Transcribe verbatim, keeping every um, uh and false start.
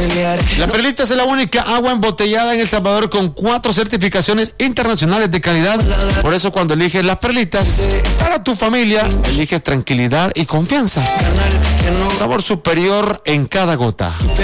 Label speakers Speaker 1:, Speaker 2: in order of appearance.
Speaker 1: La Perlitas es la única agua embotellada en El Salvador con cuatro certificaciones internacionales de calidad. Por eso cuando eliges Las Perlitas para tu familia, eliges tranquilidad y confianza. Sabor superior en cada gota.